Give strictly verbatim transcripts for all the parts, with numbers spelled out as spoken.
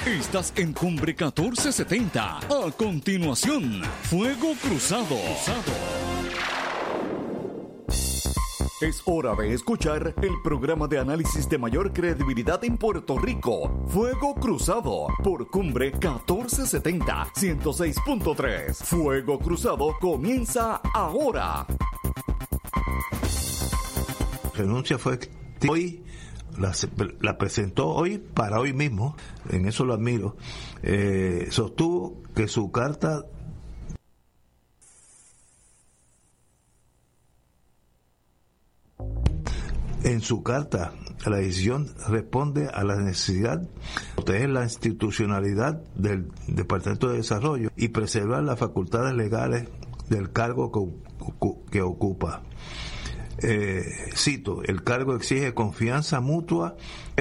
Estás en Cumbre catorce setenta. A continuación, Fuego Cruzado. Es hora de escuchar el programa de análisis de mayor credibilidad en Puerto Rico, Fuego Cruzado, por Cumbre catorce setenta, ciento seis punto tres. Fuego Cruzado comienza ahora. Renuncia fue hoy, la, la presentó hoy para hoy mismo, en eso lo admiro. Eh, sostuvo que su carta En su carta, la decisión responde a la necesidad de proteger la institucionalidad del Departamento de Desarrollo y preservar las facultades legales del cargo que, que ocupa. Eh, cito, el cargo exige confianza mutua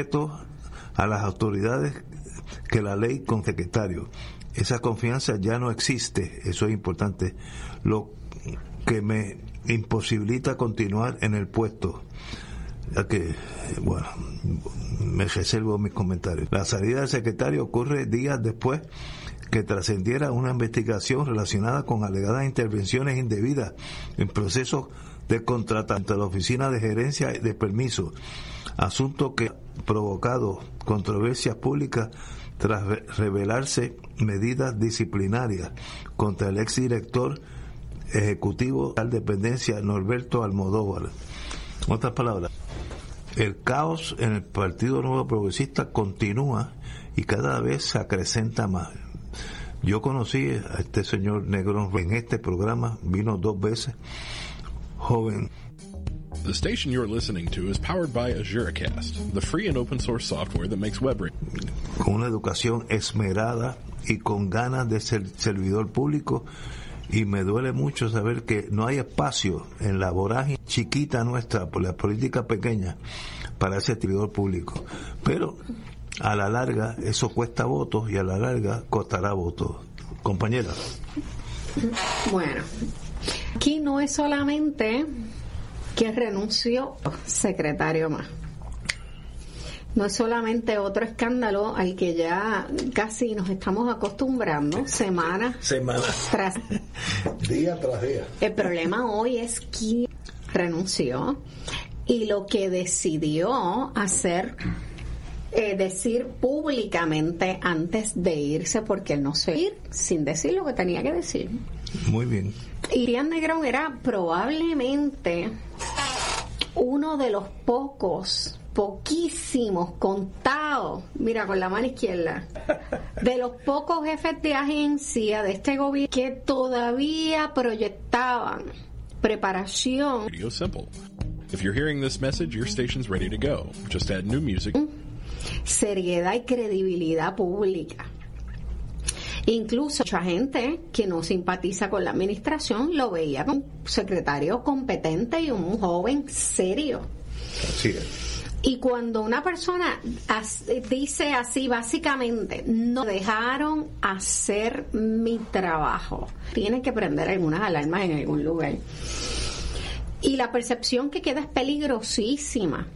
a las autoridades que la ley con secretario. Esa confianza ya no existe, eso es importante, lo que me imposibilita continuar en el puesto. Ya que, bueno, me reservo mis comentarios. La salida del secretario ocurre días después que trascendiera una investigación relacionada con alegadas intervenciones indebidas en procesos de contratación ante la Oficina de Gerencia de Permisos, asunto que ha provocado controversias públicas tras revelarse medidas disciplinarias contra el exdirector ejecutivo de la dependencia Norberto Almodóvar. En otras palabras, el caos en el Partido Nuevo Progresista continúa y cada vez se acrecenta más. Yo conocí a este señor Negrón en este programa, vino dos veces, joven. The station you're listening to is powered by AzureCast, the free and open source software that makes web radio. Con una educación esmerada y con ganas de ser servidor público, y me duele mucho saber que no hay espacio en la vorágine chiquita nuestra, por la política pequeña, para ese servidor público. Pero a la larga eso cuesta votos y a la larga costará votos. Compañera. Bueno, aquí no es solamente que renunció secretario más. No es solamente otro escándalo al que ya casi nos estamos acostumbrando, semana, semana. tras día tras día. El problema hoy es quién renunció y lo que decidió hacer, eh, decir públicamente antes de irse, porque él no se ir sin decir lo que tenía que decir. Muy bien. Irian Negrón era probablemente uno de los pocos poquísimos, contados, mira, con la mano izquierda, de los pocos jefes de agencia de este gobierno que todavía proyectaban preparación. Radio simple. If you're hearing this message, your station's ready to go. Just add new music. Seriedad y credibilidad pública. Incluso mucha gente que no simpatiza con la administración lo veía como un secretario competente y un joven serio. Así es. Y cuando una persona dice así, básicamente, no dejaron hacer mi trabajo, tienen que prender algunas alarmas en algún lugar. Y la percepción que queda es peligrosísima.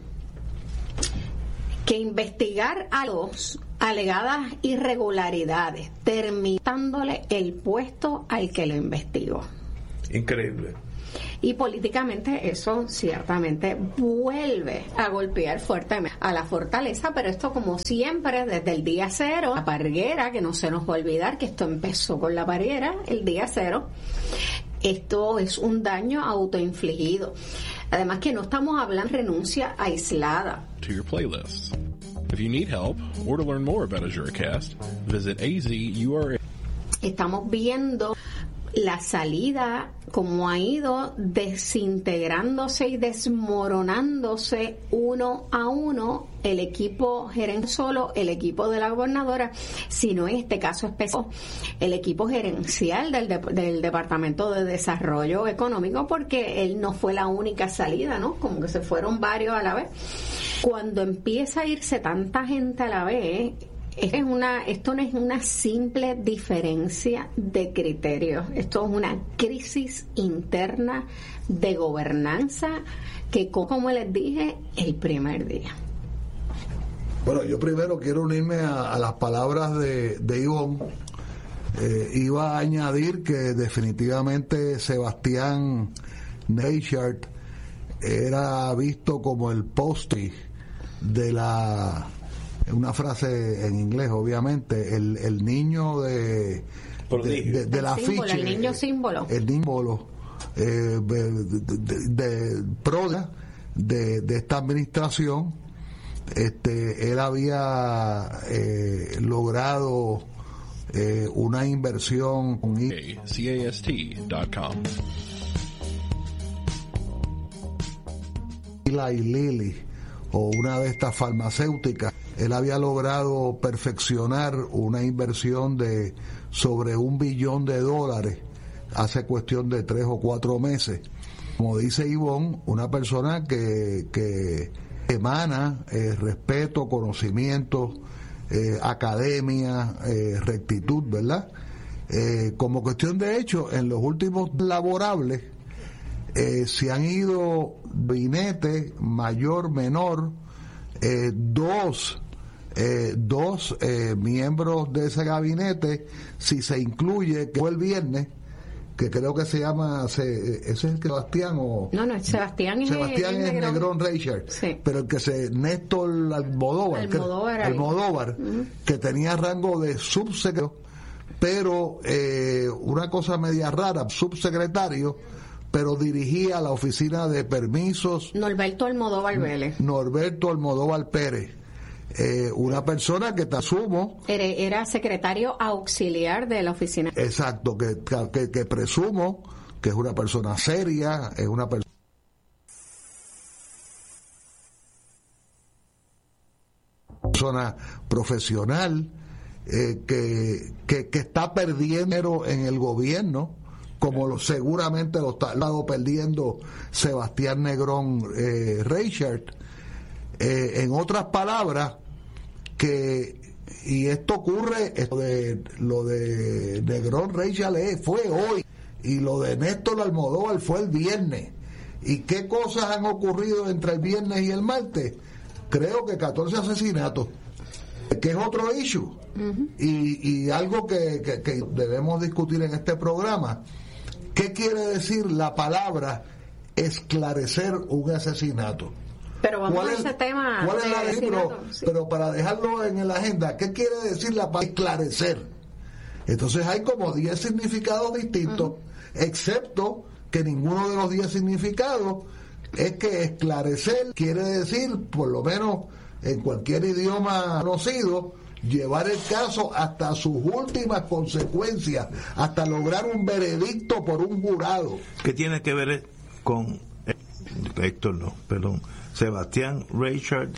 Que investigar a los alegadas irregularidades, terminándole el puesto al que lo investigó. Increíble. Y políticamente eso ciertamente vuelve a golpear fuertemente a la fortaleza, pero esto como siempre desde el día cero, la parguera, que no se nos va a olvidar que esto empezó con la parguera, el día cero, esto es un daño autoinfligido. Además que no estamos hablando de renuncia aislada. To your playlists. If you need help or to learn more about AzureCast, visit A Z U R A. Estamos viendo la salida, como ha ido desintegrándose y desmoronándose uno a uno el equipo gerencial, solo el equipo de la gobernadora, sino en este caso específico el equipo gerencial del, de, del Departamento de Desarrollo Económico, porque él no fue la única salida, ¿no? Como que se fueron varios a la vez. Cuando empieza a irse tanta gente a la vez, es una, esto no es una simple diferencia de criterios, esto es una crisis interna de gobernanza que, como les dije el primer día. Bueno, yo primero quiero unirme a, a las palabras de, de Ivonne. Eh, iba a añadir que definitivamente Sebastián Reichert era visto como el poste de la, una frase en inglés obviamente, el, el niño de de, de, del afiche, el niño símbolo, el símbolo eh, de, de, de, pro de, de esta administración. Este, él había eh, logrado eh, una inversión con cast dot com. Eli Lilly o una de estas farmacéuticas. Él había logrado perfeccionar una inversión de sobre un billón de dólares hace cuestión de tres o cuatro meses. Como dice Ivonne, una persona que, que emana eh, respeto, conocimiento, eh, academia, eh, rectitud, ¿verdad? Eh, como cuestión de hecho, en los últimos laborables eh, se han ido gabinete mayor, menor, eh, dos eh, dos eh, miembros de ese gabinete, si se incluye que fue el viernes, que creo que se llama, se, ese es el Sebastián o no no Sebastián es Sebastián es Negrón, Negrón Reichert, sí. Pero el que se Néstor Almodóvar Almodóvar, que, Almodóvar uh-huh. que tenía rango de subsecretario, pero eh, una cosa media rara, subsecretario, pero dirigía la oficina de permisos. Norberto Almodóvar Vélez. Norberto Almodóvar Pérez. Eh, una persona que te asumo era, era secretario auxiliar de la oficina. Exacto, que, que, que presumo que es una persona seria, es una persona persona profesional, eh, que, que, que está perdiendo en el gobierno, como lo, seguramente lo está lo perdiendo Sebastián Negrón eh, Reichert. Eh, en otras palabras, que, y esto ocurre, esto de, lo de Negrón Reichert fue hoy, y lo de Néstor Almodóvar fue el viernes. ¿Y qué cosas han ocurrido entre el viernes y el martes? Creo que catorce asesinatos, que es otro issue, uh-huh. y, y algo que, que, que debemos discutir en este programa. ¿Qué quiere decir la palabra esclarecer un asesinato? Pero vamos a ese tema. ¿Cuál es la de pero, sí. pero para dejarlo en la agenda, ¿qué quiere decir la palabra esclarecer? Entonces hay como diez significados distintos, uh-huh. excepto que ninguno de los diez significados es que esclarecer quiere decir, por lo menos en cualquier idioma conocido, llevar el caso hasta sus últimas consecuencias, hasta lograr un veredicto por un jurado. ¿Qué tiene que ver con Héctor, no, perdón, Sebastián Reichert?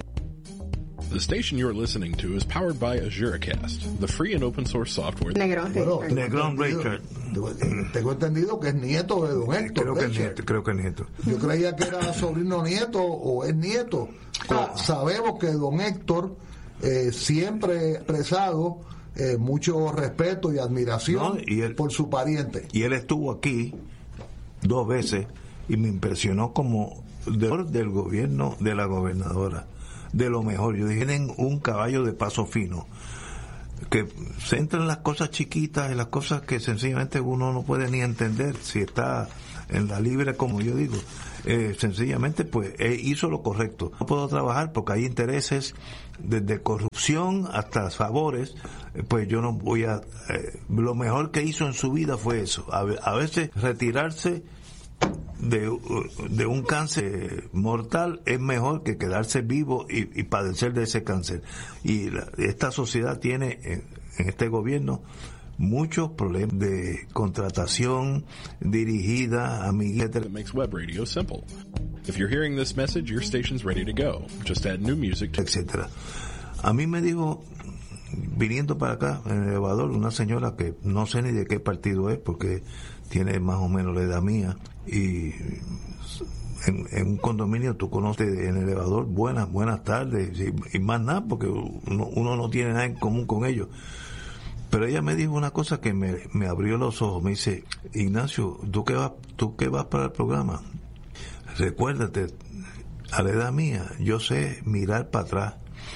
The station you're listening to is powered by AzureCast, the free and open source software. Negrón bueno, Negrón Reichert. Tengo entendido que es nieto de don Héctor. Creo que es nieto, creo que es nieto. Yo creía que era sobrino nieto o es nieto. Ah. Sabemos que don Héctor eh, siempre ha expresado eh, mucho respeto y admiración, no, y él, por su pariente. Y él estuvo aquí dos veces y me impresionó como de, del gobierno de la gobernadora, de lo mejor. Yo dije, tienen un caballo de paso fino, que se entran en las cosas chiquitas, en las cosas que sencillamente uno no puede ni entender si está en la libre, como yo digo. Eh, sencillamente pues eh, hizo lo correcto. No puedo trabajar porque hay intereses desde corrupción hasta favores, eh, pues yo no voy a eh, lo mejor que hizo en su vida fue eso, a, a veces retirarse de, de un cáncer mortal es mejor que quedarse vivo y, y padecer de ese cáncer. Y la, esta sociedad tiene en, en este gobierno muchos problemas de contratación dirigida a miguetes. That makes web radio simple. If you're hearing this message, your station's ready to go. Just add new music to... etcétera. A mí me dijo, viniendo para acá en el elevador, una señora que no sé ni de qué partido es porque tiene más o menos la edad mía, y en, en un condominio tú conoces en el elevador, buenas buenas tardes y, y más nada, porque uno, uno no tiene nada en común con ellos. Pero ella me dijo una cosa que me, me abrió los ojos. Me dice, Ignacio, ¿tú que vas, tú que vas para el programa? Recuérdate, a la edad mía, yo sé mirar para atrás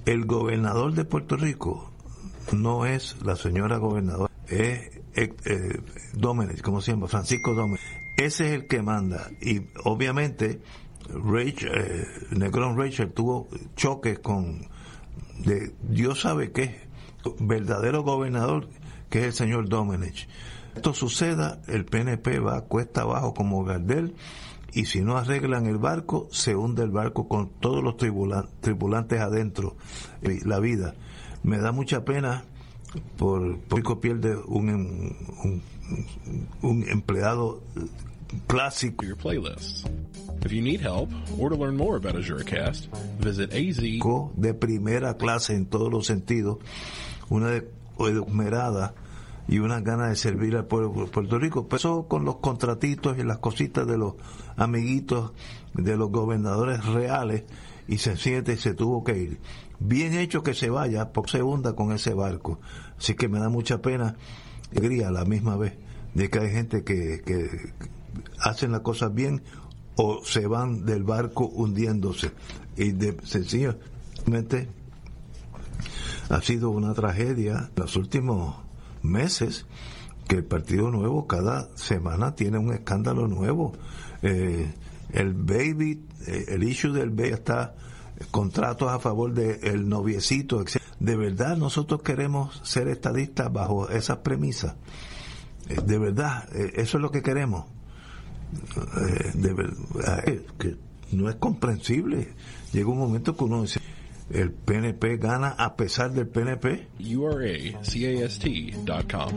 el gobernador de Puerto Rico no es la señora gobernadora, es eh, eh, Domenech, ¿cómo se llama? Francisco Domenech. Ese es el que manda. Y obviamente Rachel, eh, Negrón Rachel tuvo choques con de Dios sabe qué, verdadero gobernador, que es el señor Domenech. Esto suceda, el P N P va cuesta abajo como Gardel, y si no arreglan el barco, se hunde el barco con todos los tribulan, tripulantes adentro. La vida. Me da mucha pena por Rico pierde un, un, un empleado clásico. Your playlists. If you need help or to learn more about AzureCast, visit A Z. De primera clase en todos los sentidos, una esmerada y unas ganas de servir al pueblo de Puerto Rico. Empezó con los contratitos y las cositas de los amiguitos de los gobernadores reales y se siente y se tuvo que ir. Bien hecho que se vaya, porque se hunda con ese barco. Así que me da mucha pena y alegría a la misma vez de que hay gente que, que hacen las cosas bien o se van del barco hundiéndose. Y de sencillamente ha sido una tragedia en los últimos meses, que el Partido Nuevo cada semana tiene un escándalo nuevo. Eh, el baby, eh, el issue del baby está contratos a favor del noviecito, etcétera. De verdad nosotros queremos ser estadistas bajo esas premisas. Eh, de verdad, eh, eso es lo que queremos. Eh, de verdad, eh, que no es comprensible. Llega un momento que uno dice, el P N P gana a pesar del P N P. U R A C A S T dot com.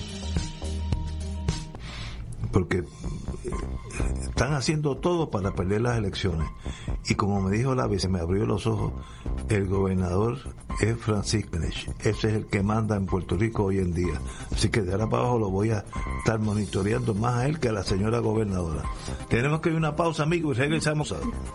Porque están haciendo todo para perder las elecciones. Y como me dijo la vez, se me abrió los ojos, el gobernador es Francisco Domenech. Ese es el que manda en Puerto Rico hoy en día. Así que de ahora para abajo lo voy a estar monitoreando más a él que a la señora gobernadora. Tenemos que ir a una pausa, amigos, y regresamos a...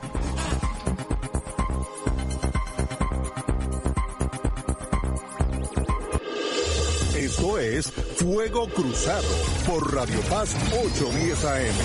Esto es Fuego Cruzado por Radio Paz ochocientos diez A M.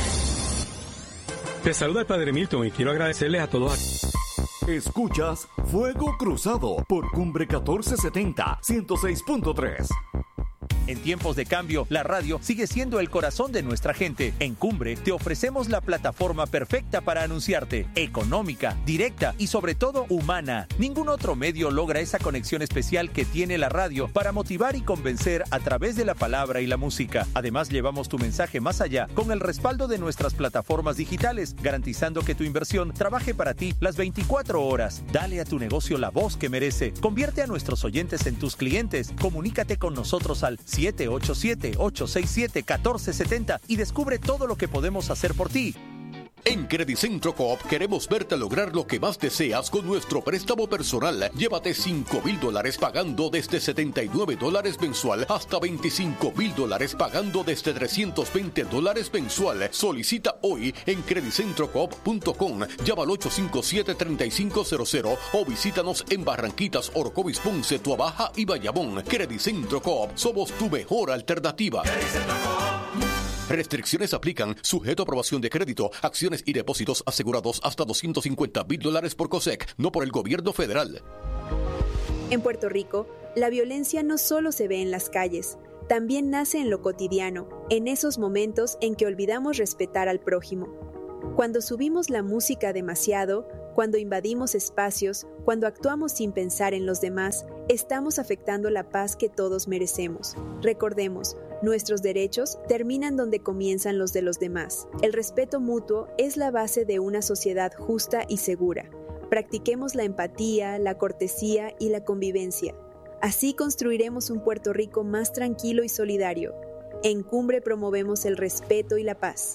Te saluda el Padre Milton y quiero agradecerles a todos. Escuchas Fuego Cruzado por Cumbre catorce setenta, ciento seis punto tres. En tiempos de cambio, la radio sigue siendo el corazón de nuestra gente. En Cumbre te ofrecemos la plataforma perfecta para anunciarte, económica, directa y sobre todo humana. Ningún otro medio logra esa conexión especial que tiene la radio para motivar y convencer a través de la palabra y la música. Además, llevamos tu mensaje más allá con el respaldo de nuestras plataformas digitales, garantizando que tu inversión trabaje para ti las veinticuatro horas. Dale a tu negocio la voz que merece. Convierte a nuestros oyentes en tus clientes. Comunícate con nosotros al siete ocho siete, ocho seis siete, uno cuatro siete cero y descubre todo lo que podemos hacer por ti. En Credicentro Coop queremos verte lograr lo que más deseas con nuestro préstamo personal. Llévate cinco mil dólares pagando desde setenta y nueve dólares mensual hasta veinticinco mil dólares pagando desde trescientos veinte dólares mensual. Solicita hoy en credicentro coop punto com, llama al ocho cinco siete, tres cinco cero cero o visítanos en Barranquitas, Orocovis, Ponce, Tuabaja y Bayamón. Credicentro Coop, somos tu mejor alternativa. Restricciones aplican, sujeto a aprobación de crédito, acciones y depósitos asegurados hasta doscientos cincuenta mil dólares por COSEC, no por el gobierno federal. En Puerto Rico, la violencia no solo se ve en las calles, también nace en lo cotidiano, en esos momentos en que olvidamos respetar al prójimo. Cuando subimos la música demasiado, cuando invadimos espacios, cuando actuamos sin pensar en los demás, estamos afectando la paz que todos merecemos. Recordemos, nuestros derechos terminan donde comienzan los de los demás. El respeto mutuo es la base de una sociedad justa y segura. Practiquemos la empatía, la cortesía y la convivencia. Así construiremos un Puerto Rico más tranquilo y solidario. En Cumbre promovemos el respeto y la paz.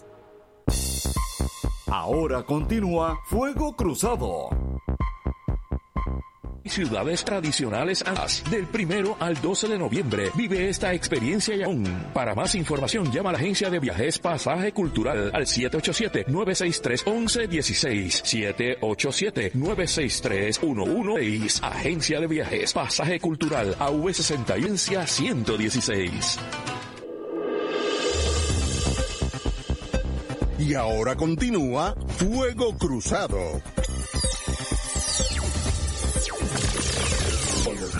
Ahora continúa Fuego Cruzado. Ciudades tradicionales del primero al doce de noviembre. Vive esta experiencia y aún. Para más información, llama a la agencia de viajes Pasaje Cultural al siete ocho siete, nueve seis tres, uno uno uno seis. siete ocho siete, nueve seis tres, uno uno seis. Agencia de viajes Pasaje Cultural A V sesenta y uno ciento dieciséis. Y ahora continúa Fuego Cruzado.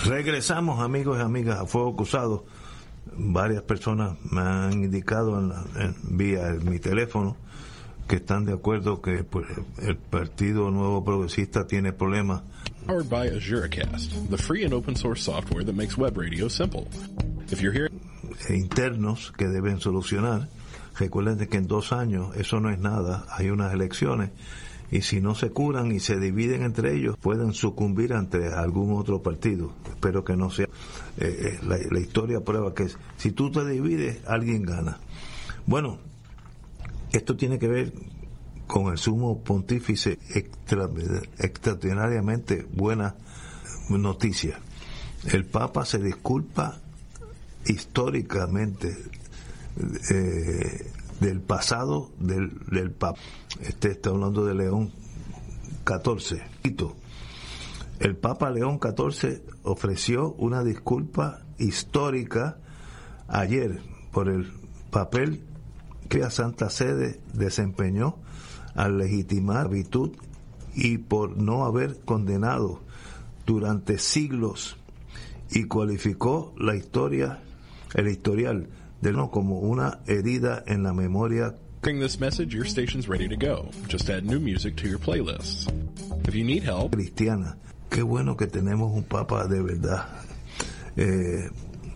Regresamos, amigos y amigas, a Fuego Cruzado. Varias personas me han indicado en la, en, vía el, mi teléfono que están de acuerdo que pues, el Partido Nuevo Progresista tiene problemas. Powered by AzureCast, the free and open source software that makes web radio simple. If you're here... internos que deben solucionar. Recuerden que en dos años eso no es nada, hay unas elecciones y si no se curan y se dividen entre ellos pueden sucumbir ante algún otro partido. Espero que no sea. Eh, eh, la, la historia prueba que si tú te divides alguien gana. Bueno, esto tiene que ver con el sumo pontífice, extra, extraordinariamente buena noticia. El Papa se disculpa históricamente eh, del pasado del, del Papa. Este está hablando de León catorce. El Papa León catorce ofreció una disculpa histórica ayer por el papel que la Santa Sede desempeñó al legitimar la virtud y por no haber condenado durante siglos, y cualificó la historia, el historial de no como una herida en la memoria. During this message, your station's ready to go. Just add new music to your playlists. If you need help, cristiana. Qué bueno que tenemos un papa de verdad. Eh,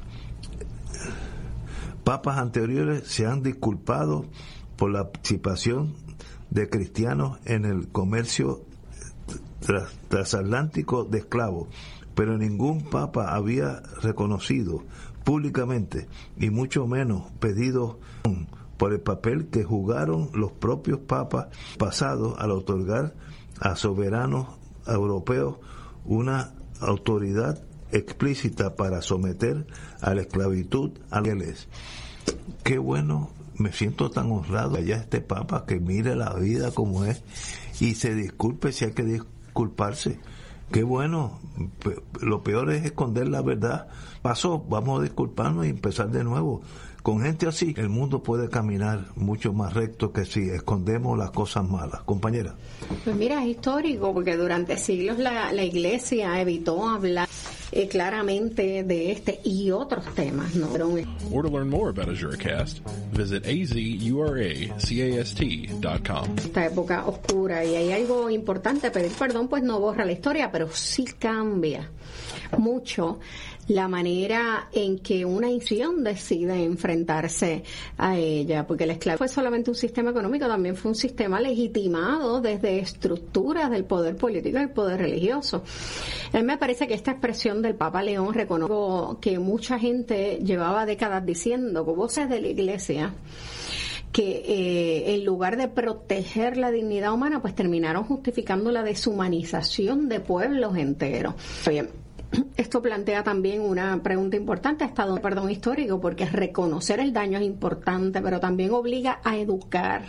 papas anteriores se han disculpado por la participación de cristianos en el comercio tras, transatlántico de esclavos, pero ningún papa había reconocido públicamente y mucho menos pedido por el papel que jugaron los propios papas pasados al otorgar a soberanos europeos una autoridad explícita para someter a la esclavitud a los. Qué bueno, me siento tan honrado allá este papa que mire la vida como es y se disculpe si hay que disculparse. Qué bueno, lo peor es esconder la verdad. Pasó, vamos a disculparnos y empezar de nuevo. Con gente así, el mundo puede caminar mucho más recto que si escondemos las cosas malas. Compañera. Pues mira, es histórico porque durante siglos la, la Iglesia evitó hablar eh, claramente de este y otros temas, ¿no? Pero, or to learn more about AzureCast, visit a z u r a c a s t dot com. Esta época oscura y hay algo importante, pedir perdón pues no borra la historia, pero sí cambia mucho la manera en que una nación decide enfrentarse a ella, porque la esclavitud fue solamente un sistema económico, también fue un sistema legitimado desde estructuras del poder político y el poder religioso. A mí me parece que esta expresión del Papa León reconozco que mucha gente llevaba décadas diciendo, con voces de la Iglesia, que eh, en lugar de proteger la dignidad humana, pues terminaron justificando la deshumanización de pueblos enteros. Bien, esto plantea también una pregunta importante, hasta dónde perdón histórico, porque reconocer el daño es importante, pero también obliga a educar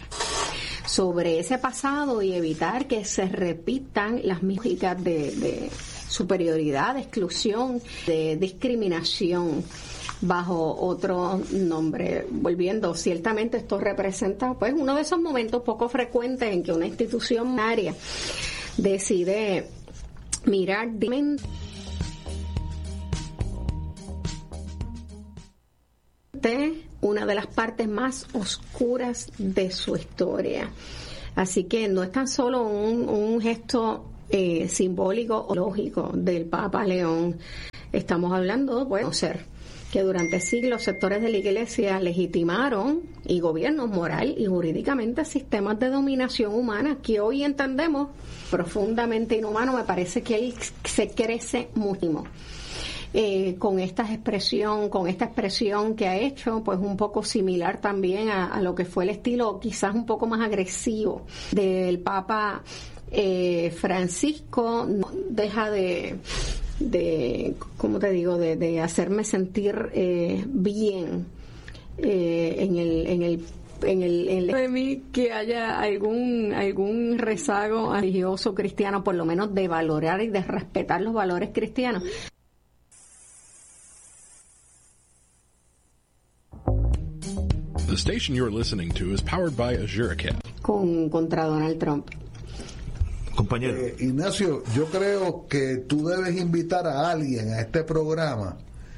sobre ese pasado y evitar que se repitan las místicas de, de superioridad, de exclusión, de discriminación bajo otro nombre. Volviendo, ciertamente esto representa pues uno de esos momentos poco frecuentes en que una institución área decide mirar directamente una de las partes más oscuras de su historia. Así que no es tan solo un, un gesto eh, simbólico o lógico del Papa León. Estamos hablando, bueno, ser que durante siglos sectores de la Iglesia legitimaron y gobiernos moral y jurídicamente sistemas de dominación humana que hoy entendemos profundamente inhumano. Me parece que él se crece muchísimo. Eh, con esta expresión, con esta expresión que ha hecho, pues un poco similar también a, a lo que fue el estilo quizás un poco más agresivo del Papa eh, Francisco. No deja de, de, ¿cómo te digo?, de, de hacerme sentir eh, bien eh, en el, en el en el, en el de mí que haya algún algún rezago religioso cristiano, por lo menos de valorar y de respetar los valores cristianos. The station you're listening to is powered by AzureCast. Con, contra Donald Trump. Compañero. Eh, Ignacio, yo creo que tú debes invitar a alguien a este programa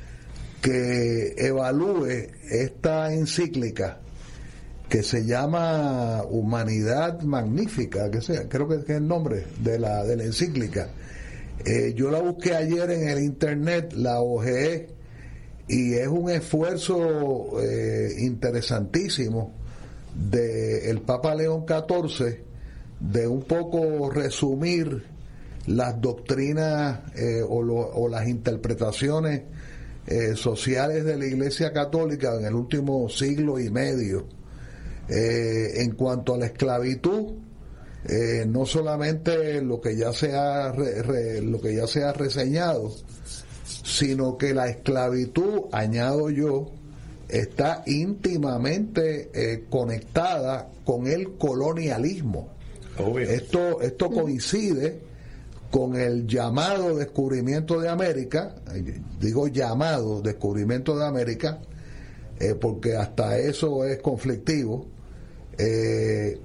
que evalúe esta encíclica que se llama Humanidad Magnífica, que sea, creo que es el nombre de la de la encíclica. Eh, yo la busqué ayer en el internet, la ojeé, y es un esfuerzo eh, interesantísimo de el Papa León catorce de un poco resumir las doctrinas eh, o, lo, o las interpretaciones eh, sociales de la Iglesia Católica en el último siglo y medio. Eh, en cuanto a la esclavitud, eh, no solamente lo que ya se ha re, re, lo que ya se ha reseñado, sino que la esclavitud, añado yo, está íntimamente eh, conectada con el colonialismo. Obvio. Esto esto coincide con el llamado descubrimiento de América, digo llamado descubrimiento de América, eh, porque hasta eso es conflictivo. Eh,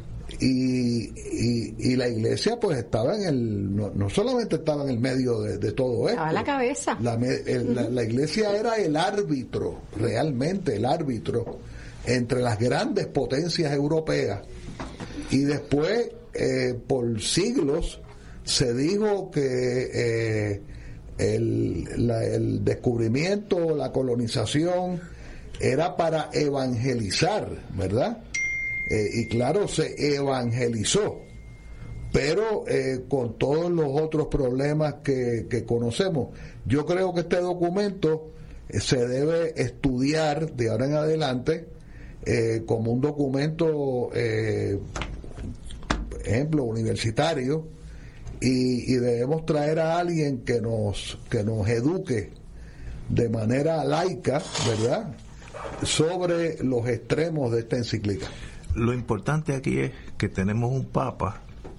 y, y, y la iglesia pues estaba en el no, no solamente estaba en el medio de, de todo esto, estaba en la cabeza. La, el, uh-huh. la, la iglesia era el árbitro, realmente el árbitro entre las grandes potencias europeas, y después eh, por siglos se dijo que eh, el, la, el descubrimiento, la colonización era para evangelizar, ¿verdad? Eh, y claro, se evangelizó, pero eh, con todos los otros problemas que, que conocemos. Yo creo que este documento eh, se debe estudiar de ahora en adelante eh, como un documento, eh, ejemplo, universitario, y, y debemos traer a alguien que nos, que nos eduque de manera laica, ¿verdad?, sobre los extremos de esta encíclica. Lo importante aquí es que tenemos un papa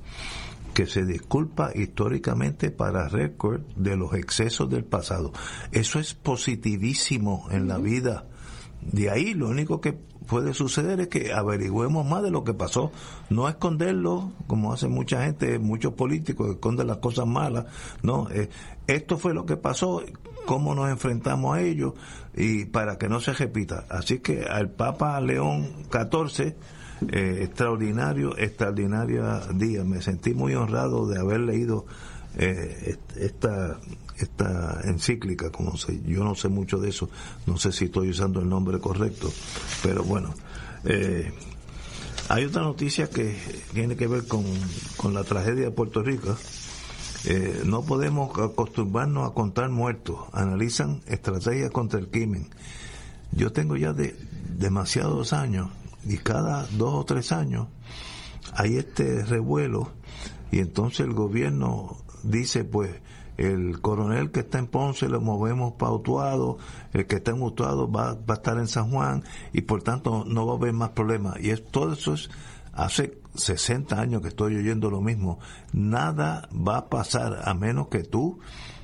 que se disculpa históricamente para récord de los excesos del pasado. Eso es positivísimo en la vida. De ahí lo único que puede suceder es que averigüemos más de lo que pasó, no esconderlo como hace mucha gente, muchos políticos que esconden las cosas malas. No, eh, esto fue lo que pasó, cómo nos enfrentamos a ello y para que no se repita. Así que al Papa León catorce, eh, extraordinario, extraordinario día. Me sentí muy honrado de haber leído eh, esta esta encíclica, como sé, yo no sé mucho de eso, no sé si estoy usando el nombre correcto, pero bueno, eh, hay otra noticia que tiene que ver con, con la tragedia de Puerto Rico. Eh, no podemos acostumbrarnos a contar muertos. Analizan estrategias contra el crimen. Yo tengo ya de demasiados años, y cada dos o tres años hay este revuelo, y entonces el gobierno dice, pues el coronel que está en Ponce lo movemos para Utuado, el que está en Utuado va, va a estar en San Juan, y por tanto no va a haber más problemas. Y es, todo eso es, hace sesenta años que estoy oyendo lo mismo. Nada va a pasar a menos que tú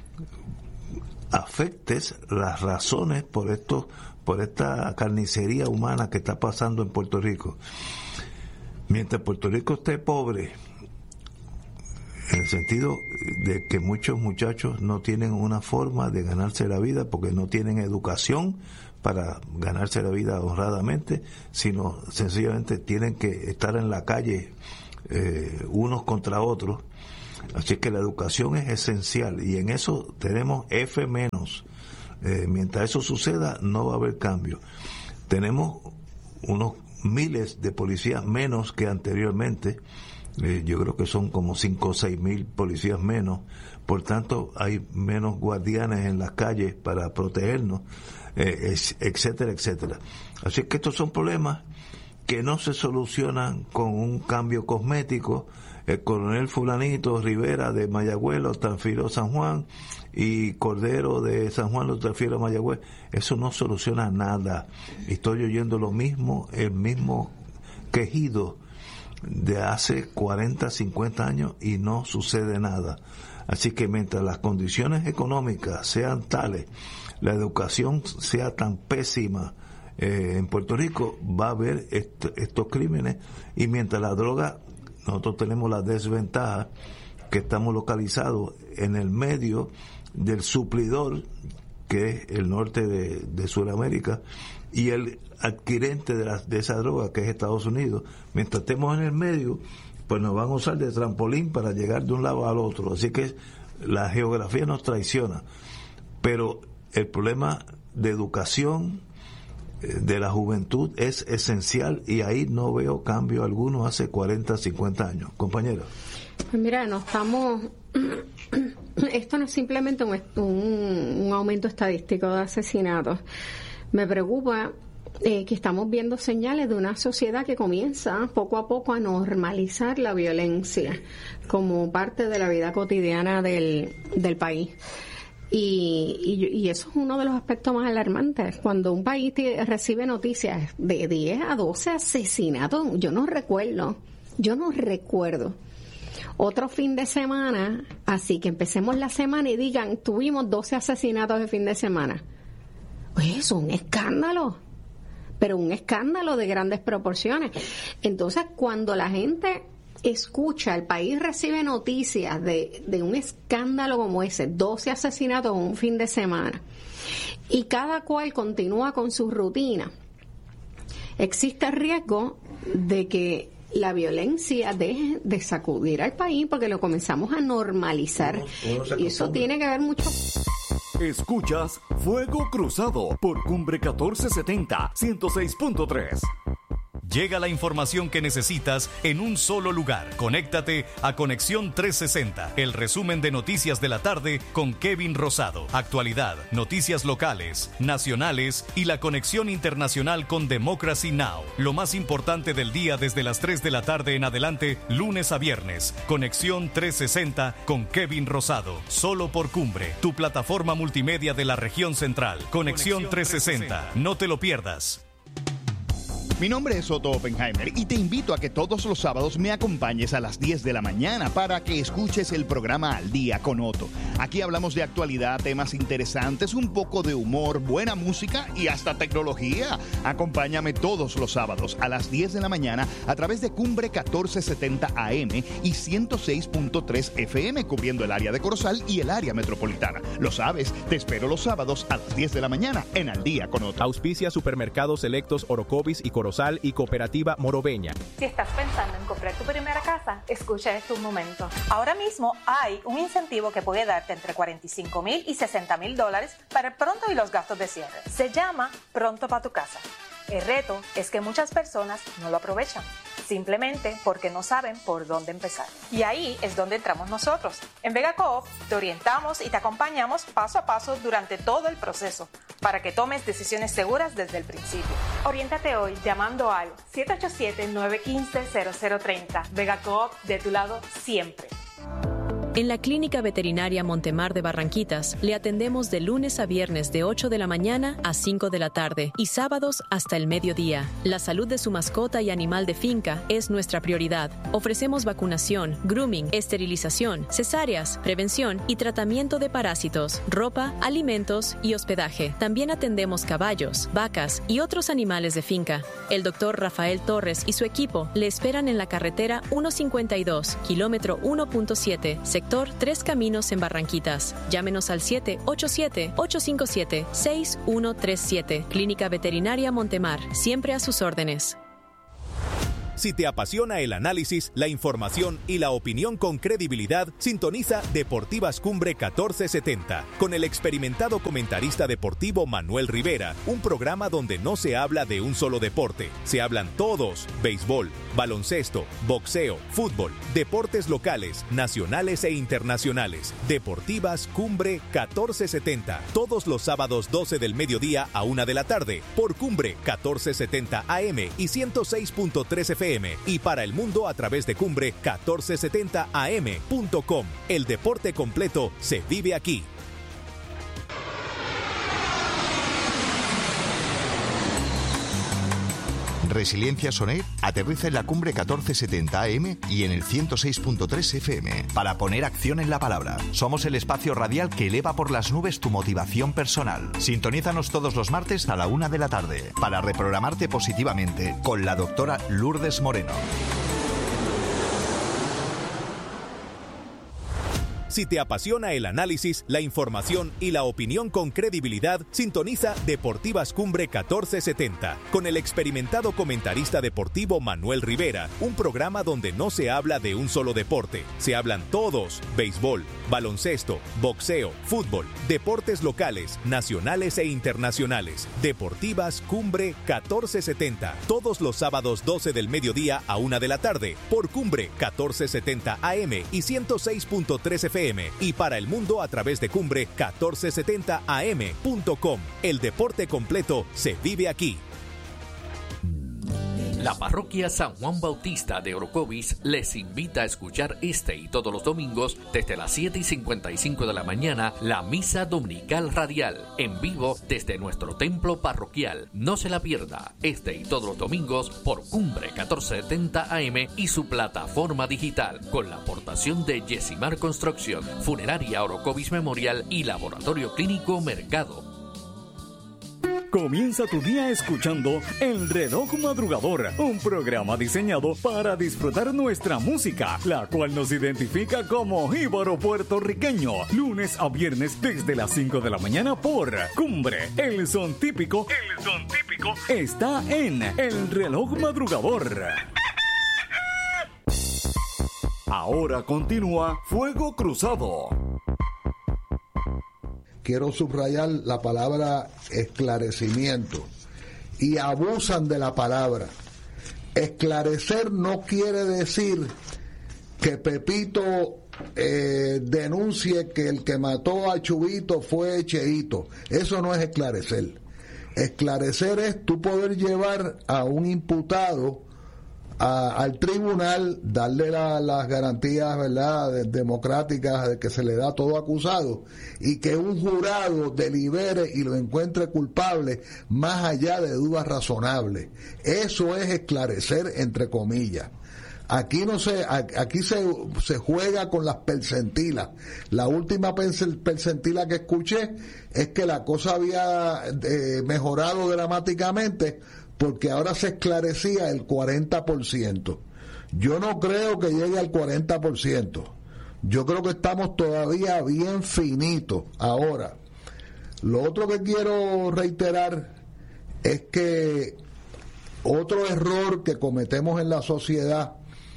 afectes las razones por esto, por esta carnicería humana que está pasando en Puerto Rico. Mientras Puerto Rico esté pobre, en el sentido de que muchos muchachos no tienen una forma de ganarse la vida porque no tienen educación para ganarse la vida honradamente, sino sencillamente tienen que estar en la calle eh, unos contra otros. Así que la educación es esencial, y en eso tenemos F menos. Eh, mientras eso suceda no va a haber cambio. Tenemos unos miles de policías menos que anteriormente. Eh, yo creo que son como cinco o seis mil policías menos, por tanto hay menos guardianes en las calles para protegernos, eh, etcétera, etcétera. Así que estos son problemas que no se solucionan con un cambio cosmético. El coronel fulanito Rivera de Mayagüez lo transfirió a San Juan, y Cordero de San Juan lo transfiere a Mayagüez. Eso no soluciona nada. Estoy oyendo lo mismo, el mismo quejido de hace cuarenta, cincuenta años, y no sucede nada. Así que mientras las condiciones económicas sean tales, la educación sea tan pésima eh, en Puerto Rico, va a haber est- estos crímenes, y mientras la droga nosotros tenemos la desventaja que estamos localizados en el medio del suplidor, que es el norte de, de Sudamérica, y el adquirente de, la, de esa droga, que es Estados Unidos. Mientras estemos en el medio, pues nos van a usar de trampolín para llegar de un lado al otro. Así que la geografía nos traiciona. Pero el problema de educación de la juventud es esencial, y ahí no veo cambio alguno hace cuarenta, cincuenta años. Compañera. Pues mira, no estamos... Esto no es simplemente un, un, un aumento estadístico de asesinatos. Me preocupa eh, que estamos viendo señales de una sociedad que comienza poco a poco a normalizar la violencia como parte de la vida cotidiana del, del país. Y, y, y eso es uno de los aspectos más alarmantes. Cuando un país te, recibe noticias de diez a doce asesinatos, yo no recuerdo, yo no recuerdo otro fin de semana, así que empecemos la semana y digan, tuvimos doce asesinatos de fin de semana. Oye, eso es un escándalo, pero un escándalo de grandes proporciones. Entonces, cuando la gente escucha, el país recibe noticias de, de un escándalo como ese, doce asesinatos en un fin de semana, y cada cual continúa con su rutina, existe el riesgo de que la violencia deje de sacudir al país, porque lo comenzamos a normalizar. Uno, uno y eso tiene que ver mucho. Escuchas Fuego Cruzado por Cumbre catorce setenta, ciento seis punto tres. Llega la información que necesitas en un solo lugar. Conéctate a Conexión trescientos sesenta, el resumen de noticias de la tarde con Kevin Rosado. Actualidad, noticias locales, nacionales y la conexión internacional con Democracy Now! Lo más importante del día desde las tres de la tarde en adelante, lunes a viernes. Conexión trescientos sesenta con Kevin Rosado. Solo por Cumbre, tu plataforma multimedia de la región central. Conexión trescientos sesenta. No te lo pierdas. Mi nombre es Otto Oppenheimer y te invito a que todos los sábados me acompañes a las diez de la mañana para que escuches el programa Al Día con Otto. Aquí hablamos de actualidad, temas interesantes, un poco de humor, buena música y hasta tecnología. Acompáñame todos los sábados a las diez de la mañana a través de Cumbre catorce setenta A M y ciento seis punto tres F M, cubriendo el área de Corozal y el área metropolitana. Lo sabes, te espero los sábados a las diez de la mañana en Al Día con Otto. Auspicia Supermercados Selectos Orocovis y Corozal y Cooperativa Morobeña. Si estás pensando en comprar tu primera casa, escucha este un momento. Ahora mismo hay un incentivo que puede darte entre cuarenta y cinco mil y sesenta mil dólares para el pronto y los gastos de cierre. Se llama Pronto para tu casa. El reto es que muchas personas no lo aprovechan, simplemente porque no saben por dónde empezar. Y ahí es donde entramos nosotros. En Vega Coop te orientamos y te acompañamos paso a paso durante todo el proceso para que tomes decisiones seguras desde el principio. Oriéntate hoy llamando al siete ocho siete, nueve uno cinco, cero cero tres cero. Vega Coop, de tu lado siempre. En la Clínica Veterinaria Montemar de Barranquitas le atendemos de lunes a viernes de ocho de la mañana a cinco de la tarde y sábados hasta el mediodía. La salud de su mascota y animal de finca es nuestra prioridad. Ofrecemos vacunación, grooming, esterilización, cesáreas, prevención y tratamiento de parásitos, ropa, alimentos y hospedaje. También atendemos caballos, vacas y otros animales de finca. El doctor Rafael Torres y su equipo le esperan en la carretera ciento cincuenta y dos, kilómetro uno punto siete, sector Tres Caminos en Barranquitas. Llámenos al siete ocho siete, ocho cinco siete, seis uno tres siete. Clínica Veterinaria Montemar, siempre a sus órdenes. Si te apasiona el análisis, la información y la opinión con credibilidad, sintoniza Deportivas Cumbre catorce setenta con el experimentado comentarista deportivo Manuel Rivera, un programa donde no se habla de un solo deporte, se hablan todos: béisbol, baloncesto, boxeo, fútbol, deportes locales, nacionales e internacionales. Deportivas Cumbre catorce setenta, todos los sábados doce del mediodía a una de la tarde, por Cumbre catorce setenta A M y ciento seis punto tres F M, y para el mundo a través de Cumbre catorce setenta A M punto com. El deporte completo se vive aquí. Resiliencia Sonet aterriza en la Cumbre catorce setenta A M y en el ciento seis punto tres F M. Para poner acción en la palabra, somos el espacio radial que eleva por las nubes tu motivación personal. Sintonízanos todos los martes a la una de la tarde para reprogramarte positivamente con la doctora Lourdes Moreno. Si te apasiona el análisis, la información y la opinión con credibilidad, sintoniza Deportivas Cumbre catorce setenta con el experimentado comentarista deportivo Manuel Rivera, un programa donde no se habla de un solo deporte, se hablan todos: béisbol, baloncesto, boxeo, fútbol, deportes locales, nacionales e internacionales. Deportivas Cumbre catorce setenta, todos los sábados doce del mediodía a una de la tarde, por Cumbre catorce setenta A M y ciento seis punto tres F M, y para el mundo a través de Cumbre catorce setenta A M punto com. El deporte completo se vive aquí. La parroquia San Juan Bautista de Orocovis les invita a escuchar este y todos los domingos desde las siete y cincuenta y cinco de la mañana la misa dominical radial en vivo desde nuestro templo parroquial. No se la pierda, este y todos los domingos por Cumbre catorce setenta A M y su plataforma digital, con la aportación de Yesimar Construcción, Funeraria Orocovis Memorial y Laboratorio Clínico Mercado. Comienza tu día escuchando El Reloj Madrugador, un programa diseñado para disfrutar nuestra música, la cual nos identifica como jíbaro puertorriqueño. Lunes a viernes desde las cinco de la mañana por Cumbre. El son típico, el son típico está en El Reloj Madrugador. Ahora continúa Fuego Cruzado. Quiero subrayar la palabra esclarecimiento, y abusan de la palabra. Esclarecer no quiere decir que Pepito eh, denuncie que el que mató a Chubito fue Cheito. Eso no es esclarecer. Esclarecer es tú poder llevar a un imputado A, al tribunal, darle la, las garantías, ¿verdad?, de, democráticas de que se le da a todo acusado, y que un jurado delibere y lo encuentre culpable más allá de dudas razonables. Eso es esclarecer, entre comillas. Aquí no se, aquí se, se juega con las percentilas. La última percentila que escuché es que la cosa había eh, mejorado dramáticamente, porque ahora se esclarecía el cuarenta por ciento. Yo no creo que llegue al cuarenta por ciento. Yo creo que estamos todavía bien finitos. Ahora, lo otro que quiero reiterar es que otro error que cometemos en la sociedad,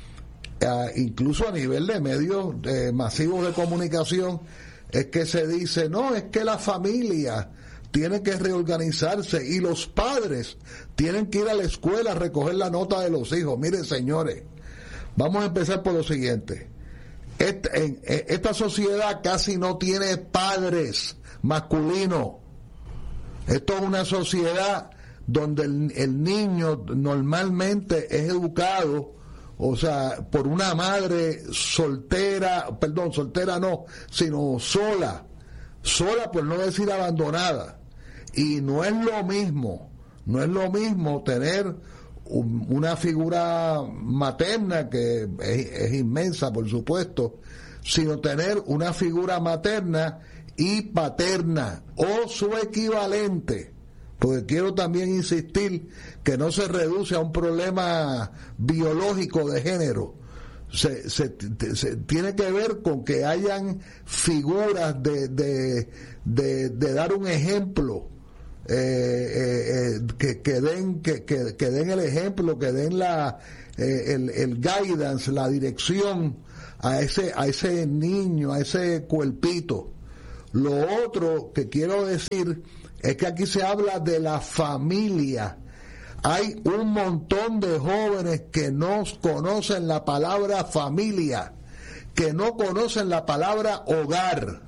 eh, incluso a nivel de medios eh, masivos de comunicación, es que se dice, no, es que la familia tiene que reorganizarse y los padres tienen que ir a la escuela a recoger la nota de los hijos. Miren, señores, vamos a empezar por lo siguiente. Esta, en, esta sociedad casi no tiene padres masculinos. Esto es una sociedad donde el, el niño normalmente es educado, o sea, por una madre soltera, perdón, soltera no, sino sola, sola por no decir abandonada. Y no es lo mismo, no es lo mismo tener un, una figura materna que es, es inmensa, por supuesto, sino tener una figura materna y paterna o su equivalente, porque quiero también insistir que no se reduce a un problema biológico de género. Se, se, se tiene que ver con que hayan figuras de, de, de, de dar un ejemplo. Eh, eh, eh, que, que den que, que, que den el ejemplo, que den la eh, el, el guidance, la dirección a ese a ese niño, a ese cuerpito. Lo otro que quiero decir es que aquí se habla de la familia. Hay un montón de jóvenes que no conocen la palabra familia, que no conocen la palabra hogar.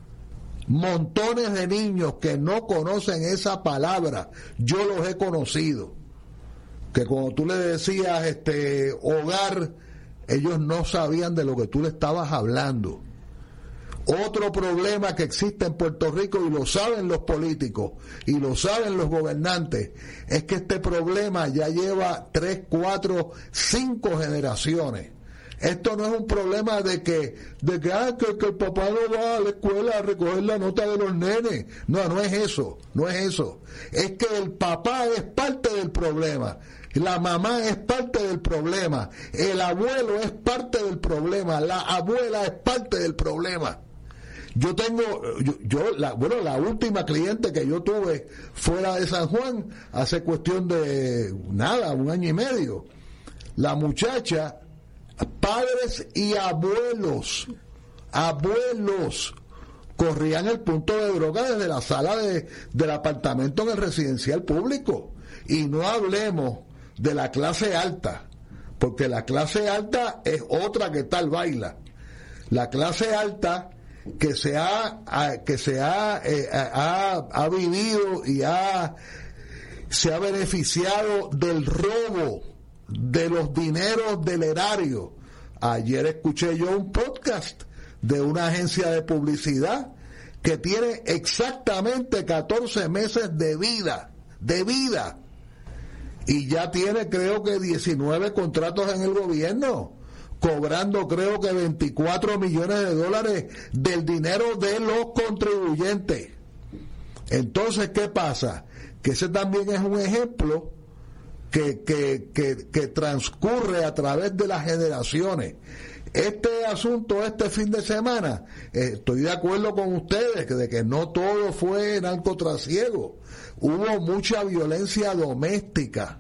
Montones de niños que no conocen esa palabra. Yo los he conocido, que cuando tú le decías este hogar, ellos no sabían de lo que tú le estabas hablando. Otro problema que existe en Puerto Rico, y lo saben los políticos y lo saben los gobernantes, es que este problema ya lleva tres, cuatro, cinco generaciones. Esto no es un problema de que, de que, ah, que, que el papá no va a la escuela a recoger la nota de los nenes. No, no es eso, no es eso. Es que el papá es parte del problema. La mamá es parte del problema. El abuelo es parte del problema. La abuela es parte del problema. Yo tengo, yo, yo la, bueno, la última cliente que yo tuve fuera de San Juan, hace cuestión de nada, un año y medio. La muchacha, padres y abuelos, abuelos, corrían el punto de droga desde la sala de, del apartamento en el residencial público. Y no hablemos de la clase alta, porque la clase alta es otra que tal baila. La clase alta que se ha, que se ha, eh, ha, ha vivido y ha, se ha beneficiado del robo de los dineros del erario. Ayer escuché yo un podcast de una agencia de publicidad que tiene exactamente catorce meses de vida, de vida, y ya tiene creo que diecinueve contratos en el gobierno, cobrando creo que veinticuatro millones de dólares del dinero de los contribuyentes. Entonces, ¿qué pasa? Que ese también es un ejemplo que, que, que, que transcurre a través de las generaciones. Este asunto este fin de semana, eh, estoy de acuerdo con ustedes que de que no todo fue narcotrasiego. Hubo mucha violencia doméstica,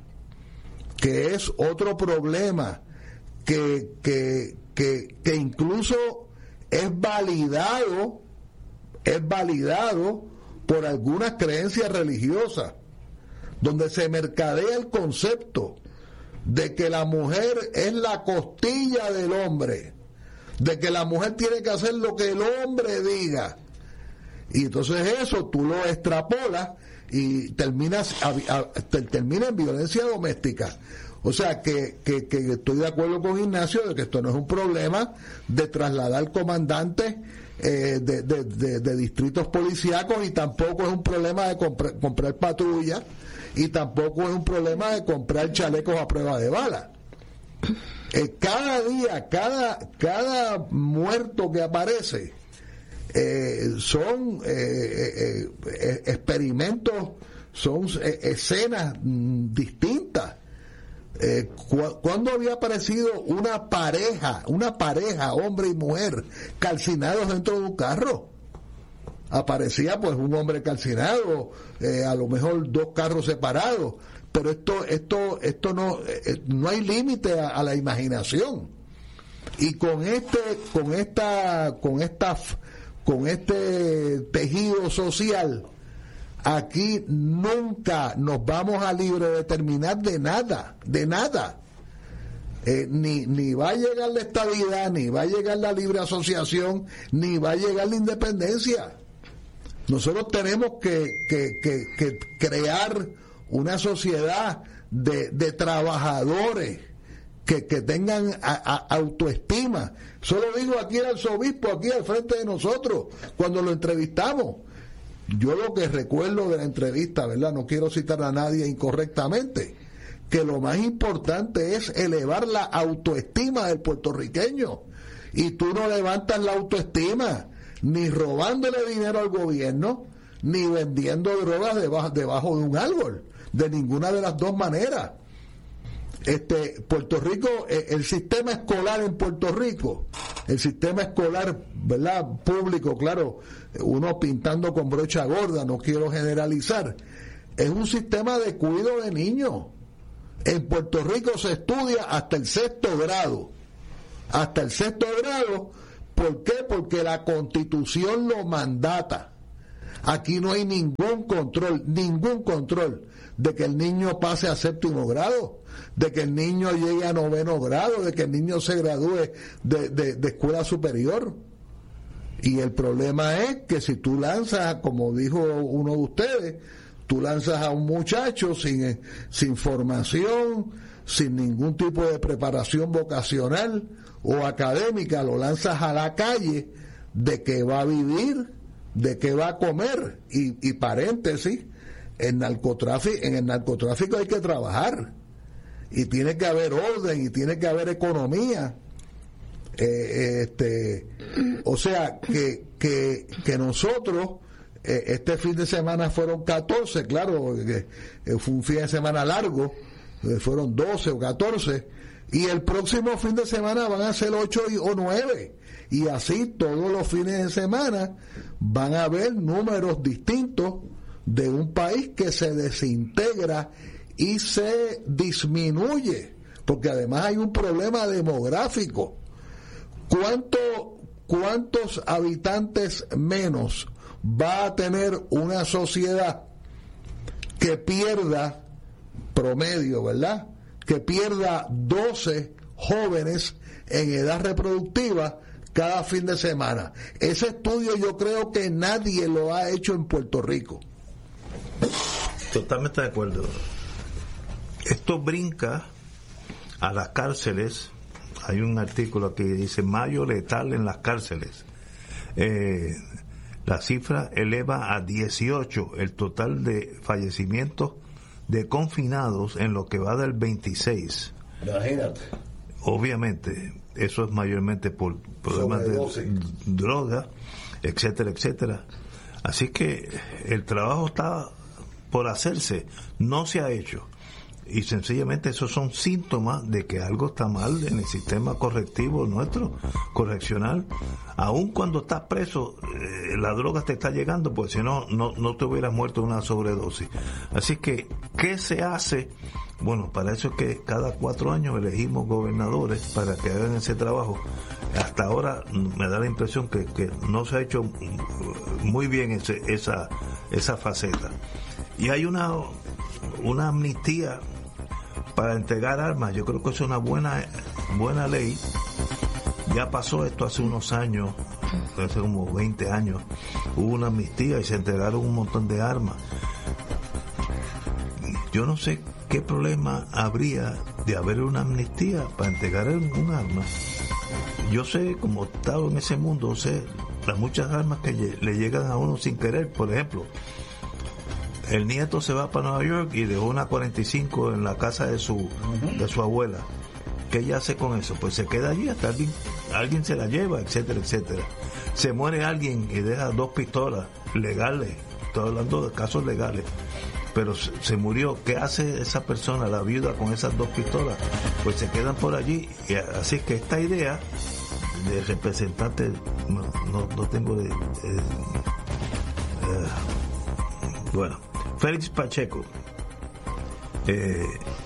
que es otro problema que, que, que, que incluso es validado, es validado por algunas creencias religiosas, donde se mercadea el concepto de que la mujer es la costilla del hombre, de que la mujer tiene que hacer lo que el hombre diga, y entonces eso tú lo extrapolas y terminas a, a, te, termina en violencia doméstica. O sea que, que, que estoy de acuerdo con Ignacio de que esto no es un problema de trasladar comandantes eh, de, de, de, de distritos policíacos, y tampoco es un problema de comprar, comprar patrullas, y tampoco es un problema de comprar chalecos a prueba de bala. Eh, cada día, cada, cada muerto que aparece eh, son eh, eh, eh, experimentos, son eh, escenas mm, distintas. Eh, cu- ¿Cuándo había aparecido una pareja, una pareja, hombre y mujer, calcinados dentro de un carro? Aparecía pues un hombre calcinado, eh, a lo mejor dos carros separados, pero esto esto esto no eh, no hay límite a, a la imaginación. Y con este con esta con esta con este tejido social, aquí nunca nos vamos a libre determinar de nada, de nada. Eh, ni, ni va a llegar la estabilidad, ni va a llegar la libre asociación, ni va a llegar la independencia. Nosotros tenemos que, que, que, que crear una sociedad de, de trabajadores que, que tengan a, a, autoestima. Solo digo aquí al arzobispo, aquí al frente de nosotros, cuando lo entrevistamos. Yo lo que recuerdo de la entrevista, ¿verdad? No quiero citar a nadie incorrectamente, que lo más importante es elevar la autoestima del puertorriqueño. Y tú no levantas la autoestima ni robándole dinero al gobierno, ni vendiendo drogas debajo, debajo de un árbol, de ninguna de las dos maneras. Este, Puerto Rico, el sistema escolar en Puerto Rico, el sistema escolar, ¿verdad?, público, claro, uno pintando con brocha gorda, no quiero generalizar, es un sistema de cuidado de niños. En Puerto Rico se estudia hasta el sexto grado, hasta el sexto grado. ¿Por qué? Porque la Constitución lo mandata. Aquí no hay ningún control, ningún control de que el niño pase a séptimo grado, de que el niño llegue a noveno grado, de que el niño se gradúe de, de, de escuela superior. Y el problema es que si tú lanzas, como dijo uno de ustedes, tú lanzas a un muchacho sin, sin formación, sin ningún tipo de preparación vocacional o académica, lo lanzas a la calle, de que va a vivir, de que va a comer. Y, y paréntesis, el narcotráfico, en el narcotráfico hay que trabajar, y tiene que haber orden, y tiene que haber economía, Eh, este, o sea, que, que, que nosotros, eh, este fin de semana fueron catorce, claro, que eh, fue un fin de semana largo, eh, fueron doce o catorce, y el próximo fin de semana van a ser ocho y, o nueve, y así todos los fines de semana van a haber números distintos de un país que se desintegra y se disminuye, porque además hay un problema demográfico. ¿Cuánto, ¿Cuántos habitantes menos va a tener una sociedad que pierda, promedio, ¿verdad?, que pierda doce jóvenes en edad reproductiva cada fin de semana? Ese estudio yo creo que nadie lo ha hecho en Puerto Rico. Totalmente de acuerdo. Esto brinca a las cárceles. Hay un artículo que dice mayo letal en las cárceles. Eh, la cifra eleva a dieciocho el total de fallecimientos de confinados en lo que va del veintiséis. Imagínate. Obviamente, eso es mayormente por problemas de droga, etcétera, etcétera. Así que el trabajo está por hacerse, no se ha hecho. Y sencillamente esos son síntomas de que algo está mal en el sistema correctivo nuestro, correccional. Aun cuando estás preso, eh, la droga te está llegando, pues si no, no, no te hubieras muerto de una sobredosis. Así que, ¿qué se hace? Bueno, para eso es que cada cuatro años elegimos gobernadores para que hagan ese trabajo. Hasta ahora me da la impresión que, que no se ha hecho muy bien ese, esa, esa faceta. Y hay una, una amnistía para entregar armas. Yo creo que es una buena buena ley. Ya pasó esto hace unos años, hace como veinte años, hubo una amnistía y se entregaron un montón de armas. Yo no sé qué problema habría de haber una amnistía para entregar un arma. Yo sé, como he estado en ese mundo, sé las muchas armas que le llegan a uno sin querer. Por ejemplo, el nieto se va para Nueva York y dejó una cuarenta y cinco en la casa de su uh-huh. de su abuela. ¿Qué ella hace con eso? Pues se queda allí hasta alguien, alguien se la lleva, etcétera, etcétera. Se muere alguien y deja dos pistolas legales. Estoy hablando de casos legales. Pero se, se murió. ¿Qué hace esa persona, la viuda, con esas dos pistolas? Pues se quedan por allí. Y así que esta idea de representante, no, no, no tengo de... de eh, bueno, Félix Pacheco, eh,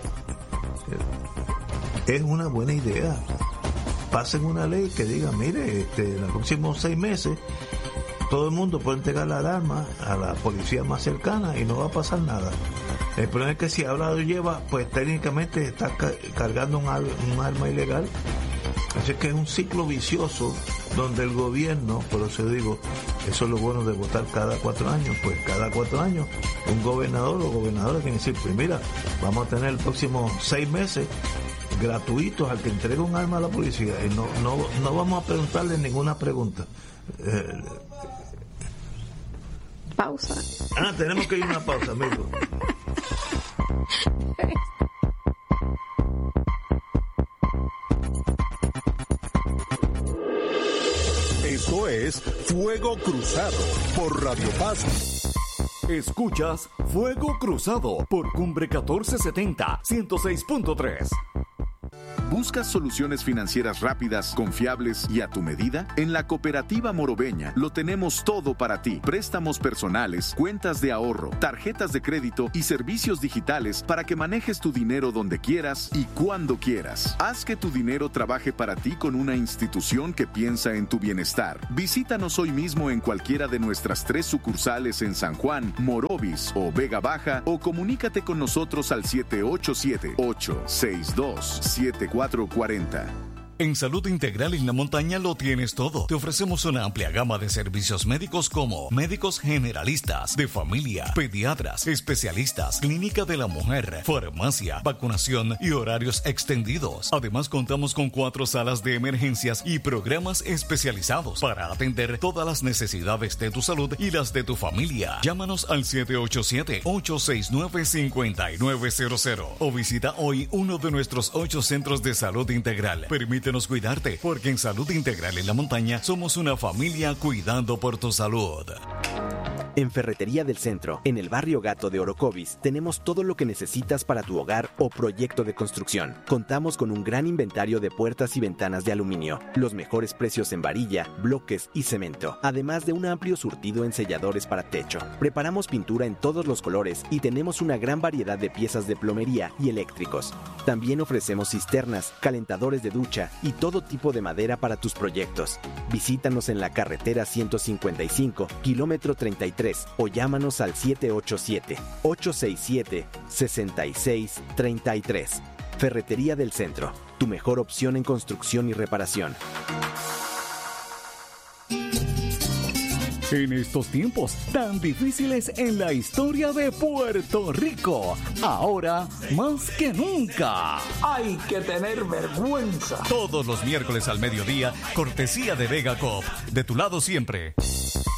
es una buena idea. Pasen una ley que diga, mire, este, en los próximos seis meses todo el mundo puede entregar la alarma a la policía más cercana y no va a pasar nada. El problema es que si ahora lo lleva, pues técnicamente está ca- cargando un, al- un arma ilegal. Así que es un ciclo vicioso donde el gobierno, por eso digo, eso es lo bueno de votar cada cuatro años, pues cada cuatro años un gobernador o gobernadora tiene que decir, pues mira, vamos a tener el próximo seis meses gratuitos al que entregue un arma a la policía y no no no vamos a preguntarle ninguna pregunta. Eh, pausa. Ah, tenemos que ir a una pausa, amigo. Esto es Fuego Cruzado por Radio Paz. Escuchas Fuego Cruzado por Cumbre catorce setenta, ciento seis punto tres. ¿Buscas soluciones financieras rápidas, confiables y a tu medida? En la Cooperativa Morobeña lo tenemos todo para ti. Préstamos personales, cuentas de ahorro, tarjetas de crédito y servicios digitales para que manejes tu dinero donde quieras y cuando quieras. Haz que tu dinero trabaje para ti con una institución que piensa en tu bienestar. Visítanos hoy mismo en cualquiera de nuestras tres sucursales en San Juan, Morovis o Vega Baja o comunícate con nosotros al siete ocho siete, ocho seis dos, siete cuatro cuatro cero. En Salud Integral en la Montaña lo tienes todo. Te ofrecemos una amplia gama de servicios médicos como médicos generalistas, de familia, pediatras, especialistas, clínica de la mujer, farmacia, vacunación y horarios extendidos. Además, contamos con cuatro salas de emergencias y programas especializados para atender todas las necesidades de tu salud y las de tu familia. Llámanos al siete ocho siete, ocho seis nueve, cinco nueve cero cero o visita hoy uno de nuestros ocho centros de salud integral. Permite Permítenos cuidarte, porque en Salud Integral en la Montaña somos una familia cuidando por tu salud. En Ferretería del Centro, en el barrio Gato de Orocovis, tenemos todo lo que necesitas para tu hogar o proyecto de construcción. Contamos con un gran inventario de puertas y ventanas de aluminio, los mejores precios en varilla, bloques y cemento, además de un amplio surtido en selladores para techo. Preparamos pintura en todos los colores y tenemos una gran variedad de piezas de plomería y eléctricos. También ofrecemos cisternas, calentadores de ducha y todo tipo de madera para tus proyectos. Visítanos en la carretera ciento cincuenta y cinco, kilómetro treinta y tres, o llámanos al siete ocho siete, ocho seis siete, seis seis tres tres. Ferretería del Centro, tu mejor opción en construcción y reparación. En estos tiempos tan difíciles en la historia de Puerto Rico, ahora más que nunca, hay que tener vergüenza. Todos los miércoles al mediodía, cortesía de Vega Coop, de tu lado siempre.